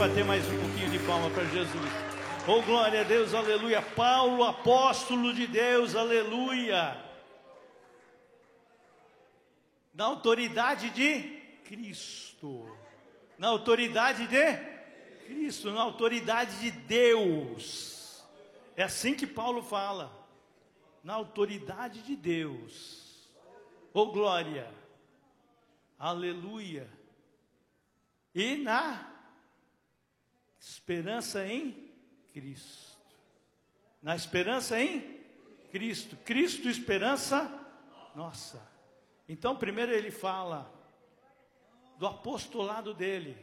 bater mais um pouquinho de palma para Jesus. Oh, glória a Deus, aleluia. Paulo, apóstolo de Deus, aleluia. Na autoridade de Cristo. Na autoridade de Cristo, na autoridade de Deus. É assim que Paulo fala. Na autoridade de Deus. Oh, glória. Aleluia. E na esperança em Cristo. Na esperança em Cristo. Cristo, esperança nossa. Então, primeiro ele fala do apostolado dele.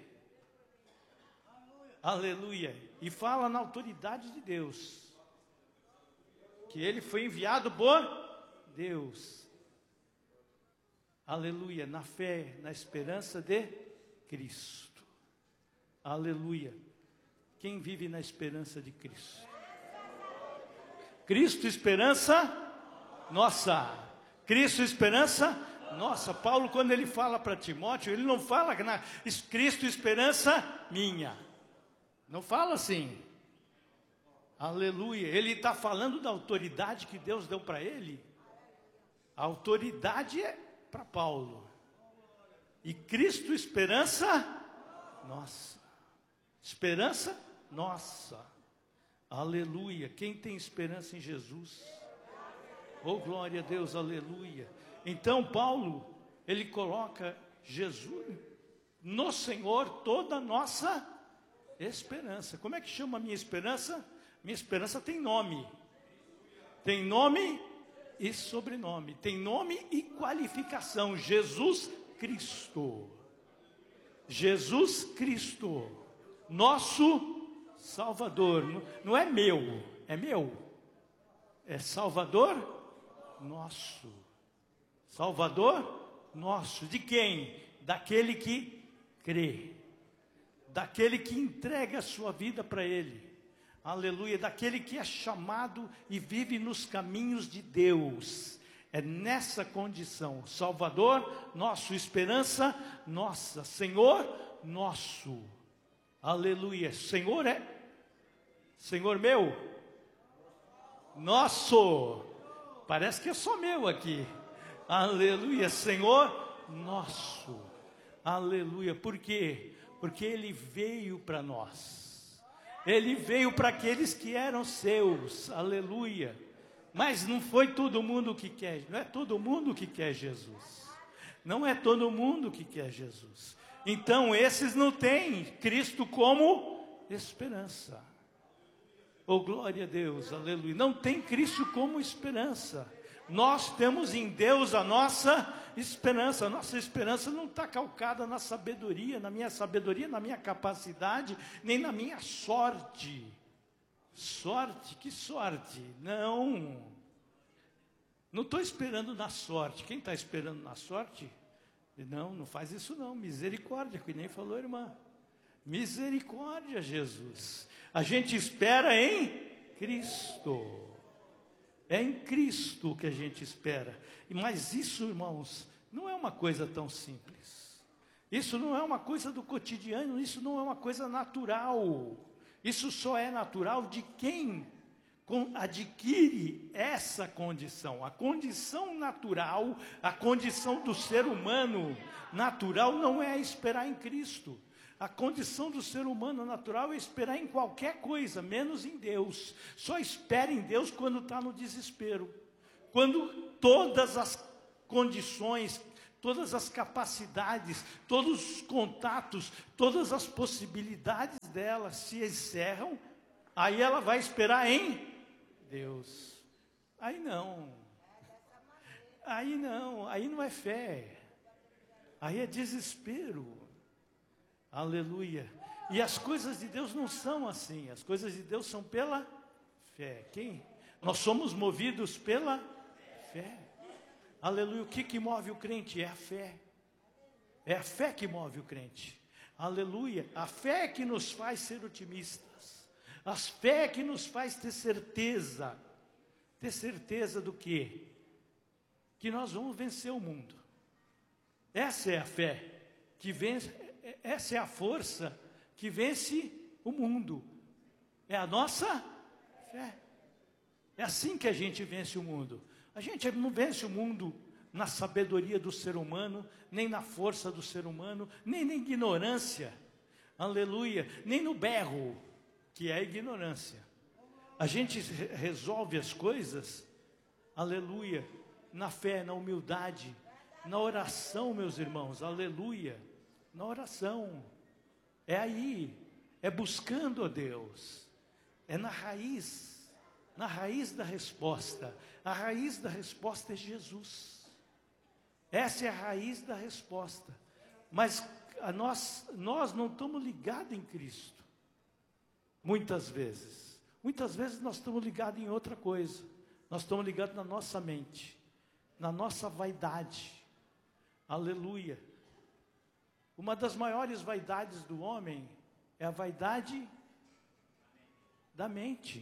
Aleluia. E fala na autoridade de Deus. Que ele foi enviado por Deus. Aleluia. Na fé, na esperança de Cristo. Aleluia. Quem vive na esperança de Cristo? Cristo, esperança nossa. Cristo, esperança nossa. Paulo, quando ele fala para Timóteo, ele não fala na Cristo, esperança minha. Não fala assim. Aleluia. Ele está falando da autoridade que Deus deu para ele. A autoridade é para Paulo. E Cristo, esperança nossa. Esperança nossa. Aleluia. Quem tem esperança em Jesus? Oh, glória a Deus, aleluia. Então Paulo, ele coloca Jesus no Senhor toda a nossa esperança. Como é que chama a minha esperança? Minha esperança tem nome. Tem nome e sobrenome. Tem nome e qualificação. Jesus Cristo. Jesus Cristo. Nosso Salvador. Não é meu, é meu. É Salvador nosso. Salvador nosso. De quem? Daquele que crê. Daquele que entrega a sua vida para Ele. Aleluia. Daquele que é chamado e vive nos caminhos de Deus. É nessa condição. Salvador nosso. Esperança nossa. Senhor nosso. Aleluia. Senhor é Senhor meu. Nosso. Parece que é só meu aqui. Aleluia. Senhor nosso. Aleluia. Por quê? Porque Ele veio para nós. Ele veio para aqueles que eram seus. Aleluia. Mas não foi todo mundo que quer. Não é todo mundo que quer Jesus. Não é todo mundo que quer Jesus. Então esses não têm Cristo como esperança. Oh, glória a Deus, aleluia. Não tem Cristo como esperança. Nós temos em Deus a nossa esperança. A nossa esperança não está calcada na sabedoria, na minha capacidade, nem na minha sorte. Sorte? Que sorte? Não. Não estou esperando na sorte. Quem está esperando na sorte? Não, não faz isso não. Misericórdia, que nem falou a irmã. Misericórdia, Jesus. A gente espera em Cristo. É em Cristo que a gente espera. Mas isso, irmãos, não é uma coisa tão simples. Isso não é uma coisa do cotidiano, isso não é uma coisa natural. Isso só é natural de quem adquire essa condição. A condição natural, a condição do ser humano natural não é esperar em Cristo. A condição do ser humano natural é esperar em qualquer coisa, menos em Deus. Só espera em Deus quando está no desespero. Quando todas as condições, todas as capacidades, todos os contatos, todas as possibilidades dela se encerram, aí ela vai esperar em Deus. Aí não. Aí não é fé. Aí é desespero. Aleluia. E as coisas de Deus não são assim. As coisas de Deus são pela fé. Quem? Nós somos movidos pela fé. Aleluia. O que move o crente? É a fé. É a fé que move o crente. Aleluia. A fé que nos faz ser otimistas. A fé que nos faz ter certeza. Ter certeza do quê? Que nós vamos vencer o mundo. Essa é a fé que vence. Essa é a força que vence o mundo. É a nossa fé. É assim que a gente vence o mundo. A gente não vence o mundo na sabedoria do ser humano, nem na força do ser humano, nem na ignorância, aleluia, nem no berro, que é a ignorância. A gente resolve as coisas, aleluia, na fé, na humildade, na oração, meus irmãos, aleluia, na oração. É aí, é buscando a Deus, é na raiz da resposta. A raiz da resposta é Jesus. Essa é a raiz da resposta. Mas nós não estamos ligados em Cristo. Muitas vezes. Muitas vezes nós estamos ligados em outra coisa. Nós estamos ligados na nossa mente, na nossa vaidade. Aleluia. Uma das maiores vaidades do homem é a vaidade da mente.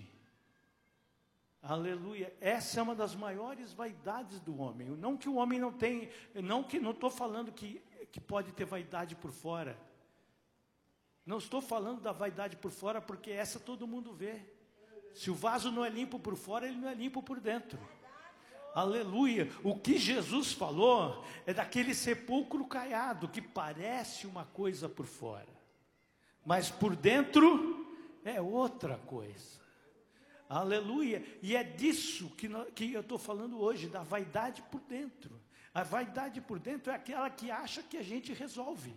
Aleluia. Essa é uma das maiores vaidades do homem. Não que o homem não tem, não estou falando que pode ter vaidade por fora. Não estou falando da vaidade por fora, porque essa todo mundo vê. Se o vaso não é limpo por fora, ele não é limpo por dentro. Aleluia. O que Jesus falou é daquele sepulcro caiado, que parece uma coisa por fora, mas por dentro é outra coisa. Aleluia. E é disso que eu estou falando hoje, da vaidade por dentro. A vaidade por dentro é aquela que acha que a gente resolve,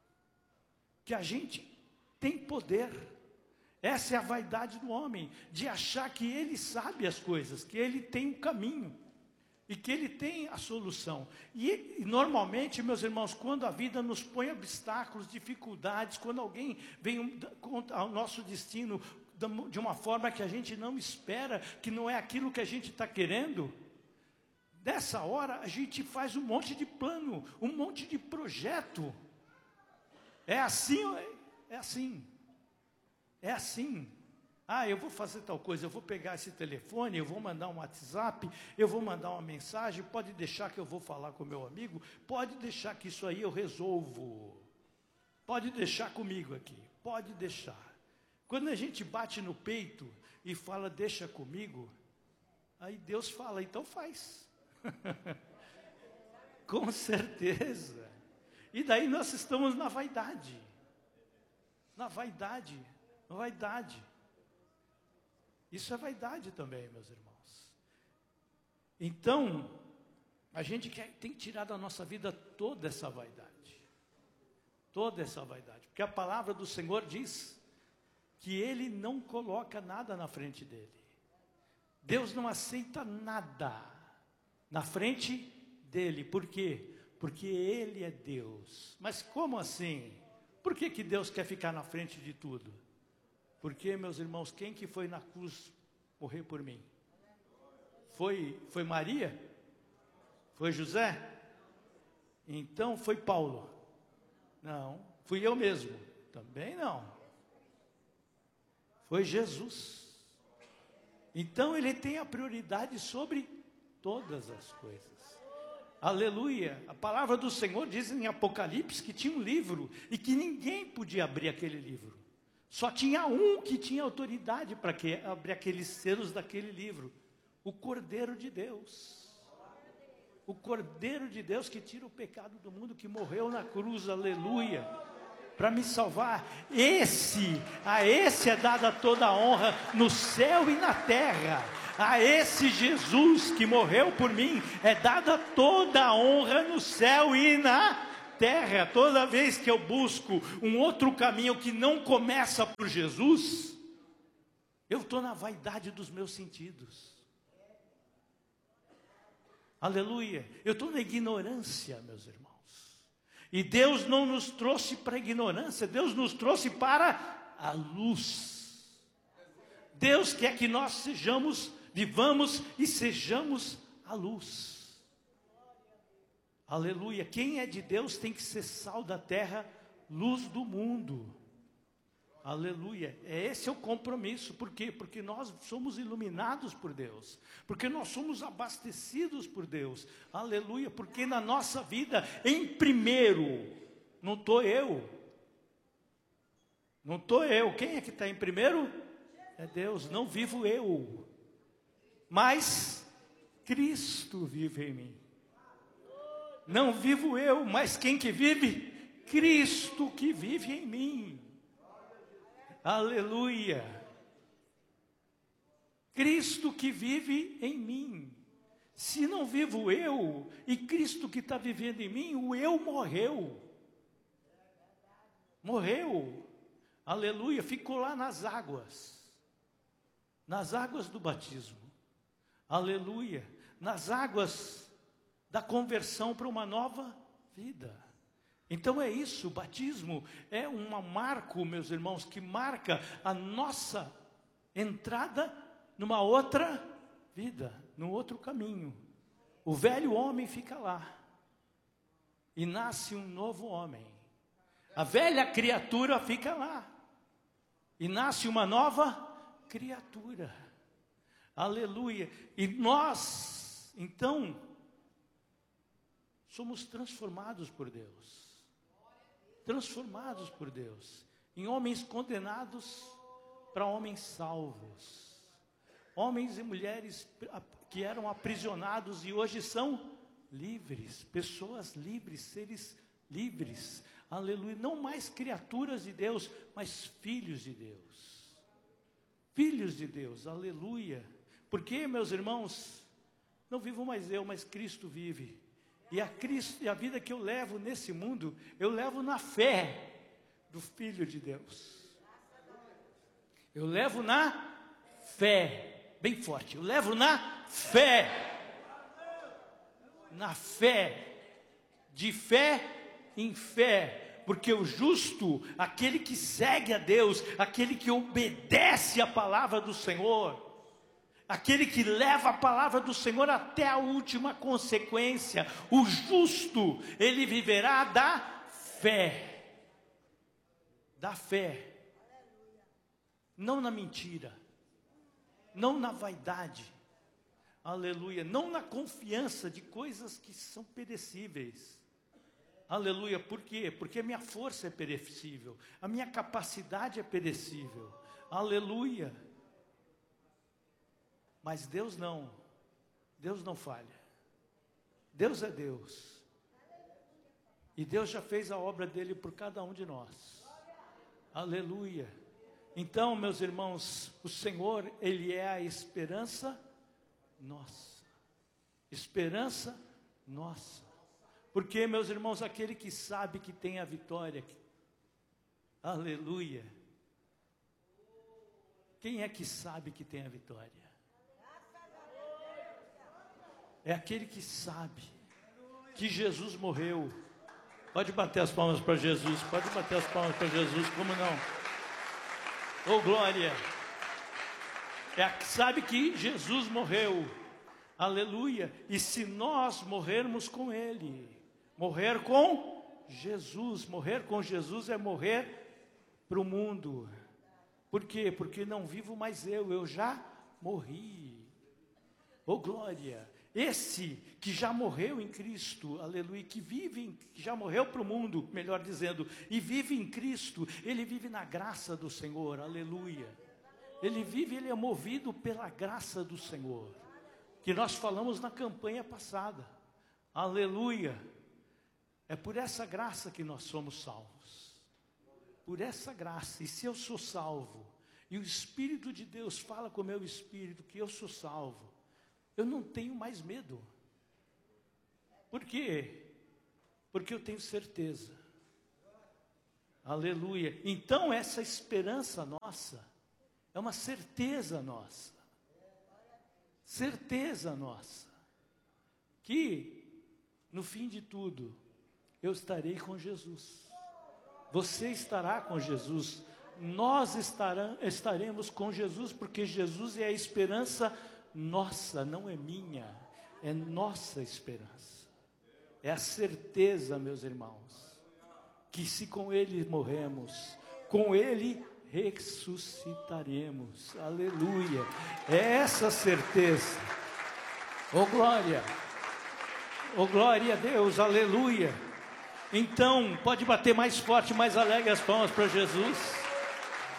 que a gente tem poder. Essa é a vaidade do homem, de achar que ele sabe as coisas, que ele tem um caminho, e que ele tem a solução. E normalmente, meus irmãos, quando a vida nos põe obstáculos, dificuldades, quando alguém vem ao nosso destino de uma forma que a gente não espera, que não é aquilo que a gente está querendo, nessa hora a gente faz um monte de plano, um monte de projeto. É assim, é assim. É assim. Eu vou fazer tal coisa, eu vou pegar esse telefone, eu vou mandar um WhatsApp, eu vou mandar uma mensagem, pode deixar que eu vou falar com o meu amigo, pode deixar que isso aí eu resolvo. Pode deixar comigo aqui, pode deixar. Quando a gente bate no peito e fala, deixa comigo, aí Deus fala, então faz. Com certeza. E daí nós estamos na vaidade. Na vaidade. Vaidade. Isso é vaidade também, meus irmãos. Então, a gente tem que tirar da nossa vida toda essa vaidade. Toda essa vaidade. Porque a palavra do Senhor diz que Ele não coloca nada na frente dEle. Deus não aceita nada na frente dEle. Por quê? Porque Ele é Deus. Mas como assim? Por que Deus quer ficar na frente de tudo? Porque, meus irmãos, quem que foi na cruz morrer por mim? Foi Maria? Foi José? Então foi Paulo? Não. Fui eu mesmo? Também não. Foi Jesus. Então ele tem a prioridade sobre todas as coisas. Aleluia. A palavra do Senhor diz em Apocalipse que tinha um livro e que ninguém podia abrir aquele livro. Só tinha um que tinha autoridade para abrir aqueles selos daquele livro. O Cordeiro de Deus. O Cordeiro de Deus que tira o pecado do mundo, que morreu na cruz, aleluia, para me salvar. A esse é dada toda a honra no céu e na terra. A esse Jesus que morreu por mim é dada toda a honra no céu e na terra. Toda vez que eu busco um outro caminho que não começa por Jesus, eu estou na vaidade dos meus sentidos. Aleluia. Eu estou na ignorância, meus irmãos. E Deus não nos trouxe para a ignorância, Deus nos trouxe para a luz. Deus quer que nós vivamos e sejamos a luz. Aleluia. Quem é de Deus tem que ser sal da terra, luz do mundo. Aleluia. Esse é o compromisso. Por quê? Porque nós somos iluminados por Deus. Porque nós somos abastecidos por Deus. Aleluia. Porque na nossa vida, em primeiro, não estou eu. Não estou eu. Quem é que está em primeiro? É Deus. Não vivo eu, mas Cristo vive em mim. Não vivo eu, mas quem que vive? Cristo que vive em mim. Aleluia. Cristo que vive em mim. Se não vivo eu, e Cristo que está vivendo em mim, o eu morreu. Morreu. Aleluia. Ficou lá nas águas do batismo. Aleluia. Nas águas da conversão para uma nova vida. Então é isso, o batismo é um marco, meus irmãos, que marca a nossa entrada numa outra vida, num outro caminho. O velho homem fica lá e nasce um novo homem. A velha criatura fica lá e nasce uma nova criatura. Aleluia. E nós, então, somos transformados por Deus. Transformados por Deus. Em homens condenados para homens salvos. Homens e mulheres que eram aprisionados e hoje são livres. Pessoas livres, seres livres. Aleluia. Não mais criaturas de Deus, mas filhos de Deus. Filhos de Deus. Aleluia. Porque, meus irmãos, não vivo mais eu, mas Cristo vive. E a vida que eu levo nesse mundo, eu levo na fé do Filho de Deus. Eu levo na fé, bem forte, eu levo na fé. Na fé, de fé em fé. Porque o justo, aquele que segue a Deus, aquele que obedece a palavra do Senhor, aquele que leva a palavra do Senhor até a última consequência, o justo, ele viverá da fé. Da fé. Não na mentira. Não na vaidade. Aleluia. Não na confiança de coisas que são perecíveis. Aleluia. Por quê? Porque a minha força é perecível. A minha capacidade é perecível. Aleluia. Mas Deus não falha. Deus é Deus. E Deus já fez a obra dele por cada um de nós. Aleluia. Então, meus irmãos, o Senhor, Ele é a esperança nossa. Esperança nossa. Porque, meus irmãos, aquele que sabe que tem a vitória, aleluia. Quem é que sabe que tem a vitória? É aquele que sabe que Jesus morreu. Pode bater as palmas para Jesus. Pode bater as palmas para Jesus. Como não? Oh, glória. Sabe que Jesus morreu. Aleluia. E se nós morrermos com Ele. Morrer com Jesus. Morrer com Jesus é morrer para o mundo. Por quê? Porque não vivo mais eu já morri. Oh, glória. Esse que já morreu em Cristo, aleluia, que já morreu para o mundo, melhor dizendo, e vive em Cristo, ele vive na graça do Senhor, aleluia. Ele é movido pela graça do Senhor, que nós falamos na campanha passada, aleluia. É por essa graça que nós somos salvos, por essa graça. E se eu sou salvo, e o Espírito de Deus fala com o meu espírito que eu sou salvo, eu não tenho mais medo. Por quê? Porque eu tenho certeza. Aleluia. Então essa esperança nossa é uma certeza nossa. Certeza nossa. Que no fim de tudo eu estarei com Jesus. Você estará com Jesus. Nós estaremos com Jesus, porque Jesus é a esperança nossa, não é minha, é nossa esperança. É a certeza, meus irmãos, que se com Ele morremos, com Ele ressuscitaremos. Aleluia. É essa certeza. Oh glória. Oh glória a Deus. Aleluia. Então, pode bater mais forte, mais alegre as palmas para Jesus.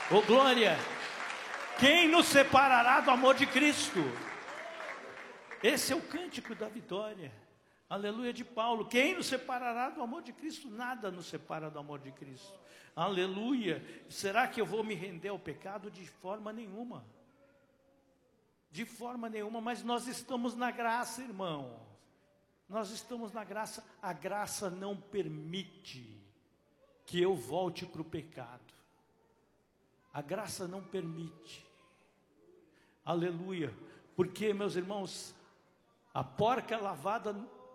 Oh glória! Quem nos separará do amor de Cristo? Esse é o cântico da vitória. Aleluia, de Paulo. Quem nos separará do amor de Cristo? Nada nos separa do amor de Cristo. Aleluia. Será que eu vou me render ao pecado? De forma nenhuma. De forma nenhuma, mas nós estamos na graça, irmão. Nós estamos na graça. A graça não permite que eu volte para o pecado. A graça não permite. Aleluia. Porque, meus irmãos, a porca lavada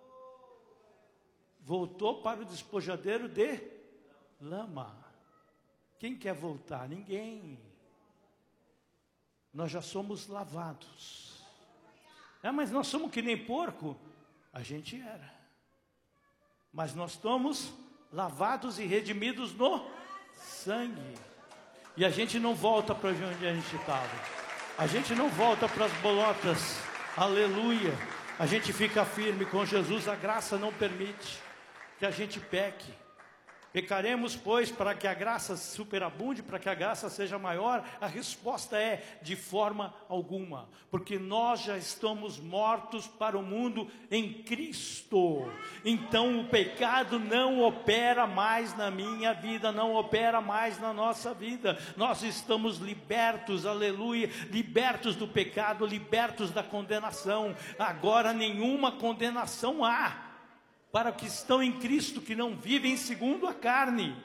voltou para o despojadeiro de lama. Quem quer voltar? Ninguém. Nós já somos lavados. Mas nós somos que nem porco? A gente era. Mas nós estamos lavados e redimidos no sangue. E a gente não volta para onde a gente estava. A gente não volta para as bolotas. Aleluia. A gente fica firme com Jesus. A graça não permite que a gente peque. Pecaremos, pois, para que a graça superabunde, para que a graça seja maior? A resposta é, de forma alguma. Porque nós já estamos mortos para o mundo em Cristo. Então o pecado não opera mais na minha vida, não opera mais na nossa vida. Nós estamos libertos, aleluia, libertos do pecado, libertos da condenação. Agora nenhuma condenação há para os que estão em Cristo, que não vivem segundo a carne.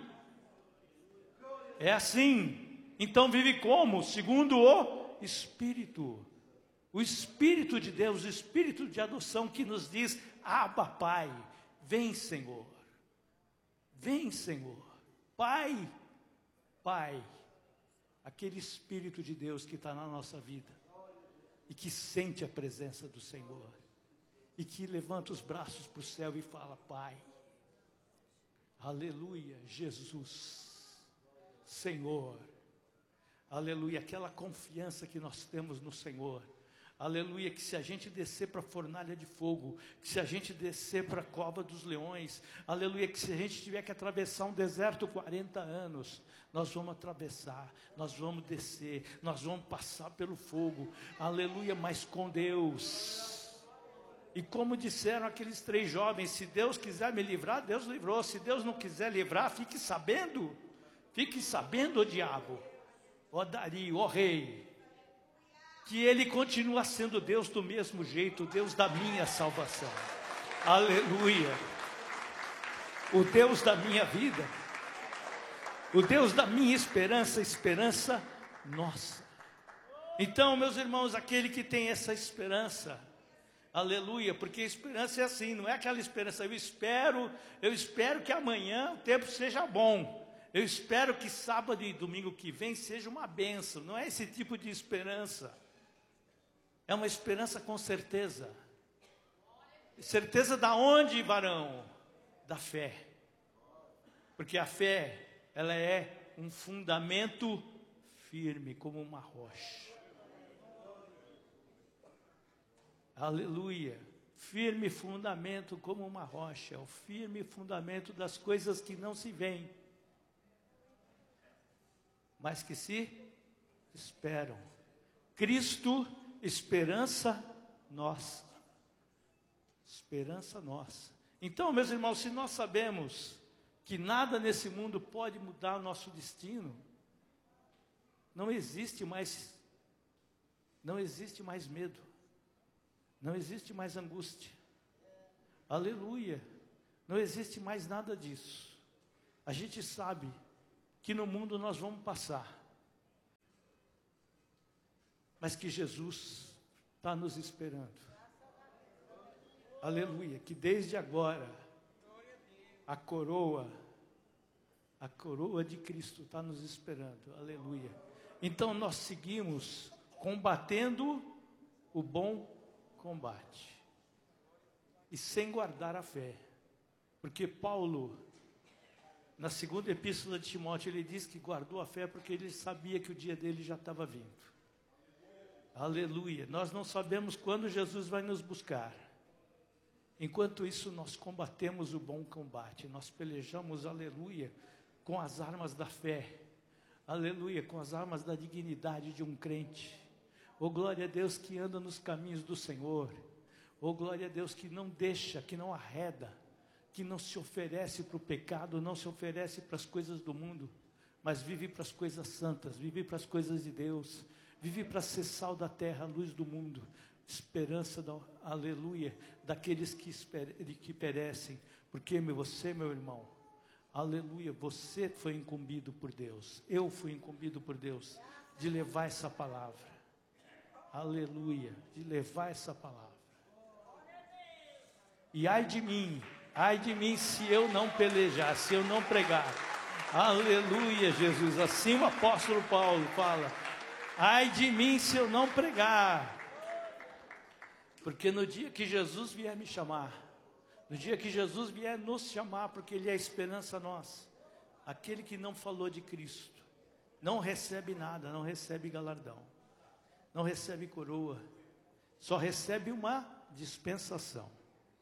É assim. Então vive como? Segundo o Espírito. O Espírito de Deus, o Espírito de adoção que nos diz: Abba, Pai, vem, Senhor. Vem, Senhor. Pai, Pai. Aquele Espírito de Deus que está na nossa vida e que sente a presença do Senhor. E que levanta os braços para o céu e fala: Pai, aleluia, Jesus, Senhor, aleluia, aquela confiança que nós temos no Senhor, aleluia, que se a gente descer para a fornalha de fogo, que se a gente descer para a cova dos leões, aleluia, que se a gente tiver que atravessar um deserto 40 anos, nós vamos atravessar, nós vamos descer, nós vamos passar pelo fogo, aleluia, mas com Deus. E como disseram aqueles 3 jovens: se Deus quiser me livrar, Deus livrou. Se Deus não quiser livrar, fique sabendo, ó diabo, ó Dario, ó rei, que Ele continua sendo Deus do mesmo jeito, Deus da minha salvação. Aleluia. O Deus da minha vida, o Deus da minha esperança, esperança nossa. Então, meus irmãos, aquele que tem essa esperança, aleluia, porque a esperança é assim, não é aquela esperança: eu espero que amanhã o tempo seja bom, eu espero que sábado e domingo que vem seja uma bênção. Não é esse tipo de esperança. É uma esperança com certeza. Certeza da onde, varão? Da fé. Porque a fé, ela é um fundamento firme como uma rocha. Aleluia, firme fundamento como uma rocha, o firme fundamento das coisas que não se veem, mas que se esperam. Cristo, esperança nossa. Esperança nossa. Então, meus irmãos, se nós sabemos que nada nesse mundo pode mudar o nosso destino, não existe mais medo. Não existe mais angústia. Aleluia. Não existe mais nada disso. A gente sabe que no mundo nós vamos passar, mas que Jesus está nos esperando. Aleluia. Que desde agora a coroa de Cristo está nos esperando. Aleluia. Então nós seguimos combatendo o bom combate e sem guardar a fé, porque Paulo, na segunda epístola de Timóteo, ele diz que guardou a fé porque ele sabia que o dia dele já estava vindo. Aleluia. Nós não sabemos quando Jesus vai nos buscar. Enquanto isso, nós combatemos o bom combate, nós pelejamos, aleluia, com as armas da fé. aleluia, com as armas da dignidade de um crente. Oh, glória a Deus que anda nos caminhos do Senhor. Oh, glória a Deus que não deixa, que não arreda, que não se oferece para o pecado, não se oferece para as coisas do mundo, mas vive para as coisas santas, vive para as coisas de Deus, vive para ser sal da terra, luz do mundo, esperança, aleluia, daqueles que perecem, porque você, meu irmão, aleluia, você foi incumbido por Deus, eu fui incumbido por Deus, de levar essa palavra, aleluia, de levar essa palavra. E ai de mim se eu não pelejar, se eu não pregar. Aleluia, Jesus. Assim o apóstolo Paulo fala: ai de mim se eu não pregar. Porque no dia que Jesus vier me chamar, no dia que Jesus vier nos chamar, porque Ele é a esperança nossa, aquele que não falou de Cristo, não recebe nada, não recebe galardão, não recebe coroa, só recebe uma dispensação.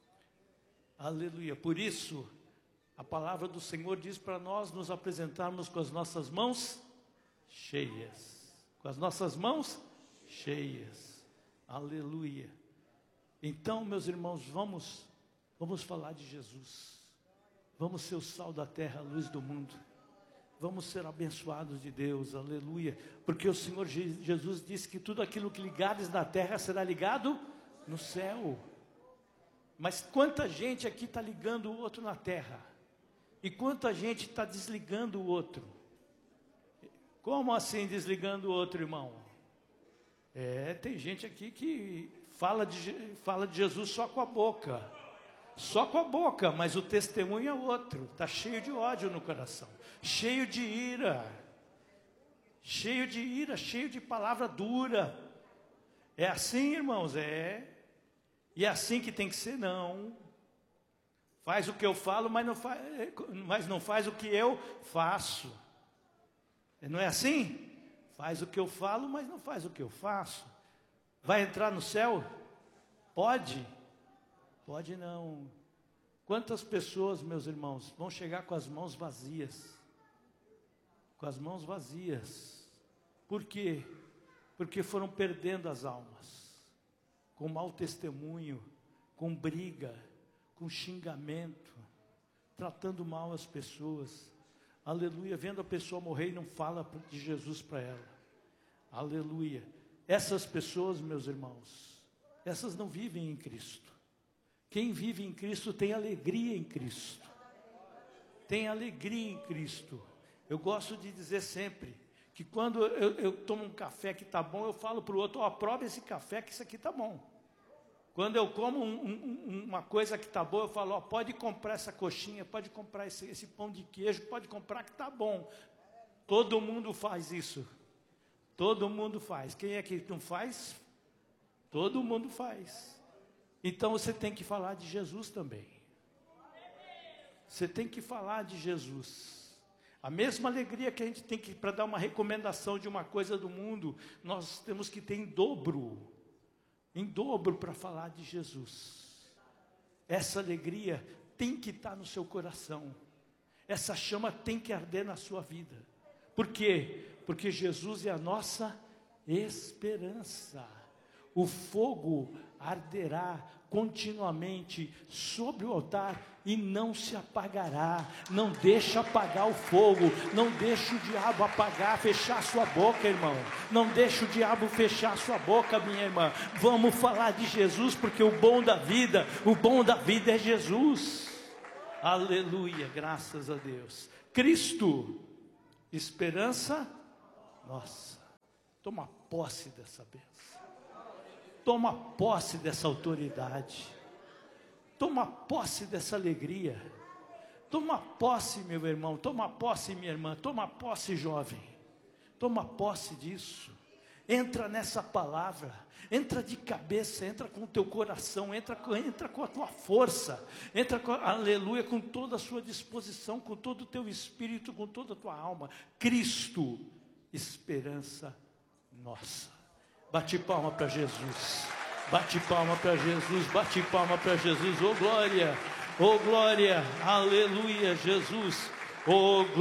Aleluia. Por isso, a palavra do Senhor diz para nós nos apresentarmos com as nossas mãos cheias. Com as nossas mãos cheias. Aleluia. Então, meus irmãos, vamos falar de Jesus. Vamos ser o sal da terra, a luz do mundo. Vamos ser abençoados de Deus. Aleluia. Porque o Senhor Jesus disse que tudo aquilo que ligares na terra será ligado no céu. Mas quanta gente aqui está ligando o outro na terra? E quanta gente está desligando o outro? Como assim desligando o outro, irmão? Tem gente aqui que fala de Jesus só com a boca. Só com a boca, mas o testemunho é outro. Está cheio de ódio no coração. Cheio de ira. Cheio de palavra dura. É assim, irmãos? E é assim que tem que ser? Não. Faz o que eu falo, mas não faz o que eu faço. Não é assim? Faz o que eu falo, mas não faz o que eu faço. Vai entrar no céu? Pode? Pode não. Quantas pessoas, meus irmãos, vão chegar com as mãos vazias? Com as mãos vazias. Por quê? Porque foram perdendo as almas. Com mau testemunho, com briga, com xingamento, tratando mal as pessoas, aleluia, vendo a pessoa morrer e não fala de Jesus para ela, aleluia. Essas pessoas, meus irmãos, essas não vivem em Cristo. Quem vive em Cristo tem alegria em Cristo, tem alegria em Cristo. Eu gosto de dizer sempre, que quando eu tomo um café que está bom, eu falo para o outro: prova esse café que isso aqui está bom. Quando eu como uma coisa que está boa, eu falo: pode comprar essa coxinha, pode comprar esse pão de queijo, pode comprar que está bom. Todo mundo faz isso. Todo mundo faz. Quem é que não faz? Todo mundo faz. Então você tem que falar de Jesus também. Você tem que falar de Jesus. A mesma alegria que a gente tem que, para dar uma recomendação de uma coisa do mundo, nós temos que ter em dobro para falar de Jesus. Essa alegria tem que estar no seu coração, essa chama tem que arder na sua vida. Por quê? Porque Jesus é a nossa esperança. O fogo arderá continuamente sobre o altar e não se apagará. Não deixa apagar o fogo, não deixa o diabo apagar, fechar sua boca, irmão. Não deixa o diabo fechar sua boca, minha irmã. Vamos falar de Jesus, porque o bom da vida é Jesus. Aleluia, graças a Deus. Cristo, esperança nossa. Toma posse dessa bênção. Toma posse dessa autoridade. Toma posse dessa alegria. Toma posse, meu irmão. Toma posse, minha irmã. Toma posse, jovem. Toma posse disso. Entra nessa palavra. Entra de cabeça. Entra com o teu coração. Entra com a tua força. Entra, aleluia, com toda a sua disposição. Com todo o teu espírito. Com toda a tua alma. Cristo, esperança nossa. Bate palma para Jesus, bate palma para Jesus, bate palma para Jesus. Oh glória, aleluia, Jesus, oh glória.